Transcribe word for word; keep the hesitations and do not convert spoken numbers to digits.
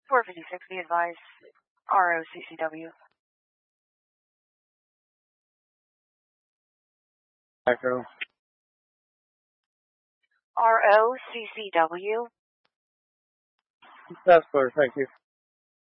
four fifty-six, be advised. R O C C W. Echo. R O C C W. That's clear, thank you.